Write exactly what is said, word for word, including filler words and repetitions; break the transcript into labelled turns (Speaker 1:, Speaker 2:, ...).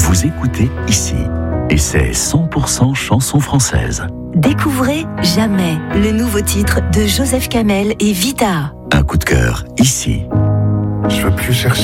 Speaker 1: Vous écoutez ici. Et c'est cent pour cent chanson française.
Speaker 2: Découvrez Jamais, le nouveau titre de Joseph Kamel et Vita.
Speaker 1: Un coup de cœur ici.
Speaker 3: Je veux plus chercher.